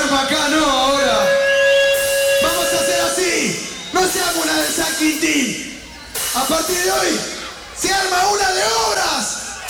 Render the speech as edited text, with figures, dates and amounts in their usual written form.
para acá, no, ahora. Vamos a hacer así. No se arma una de San Quintín. A partir de hoy, se arma una de obras.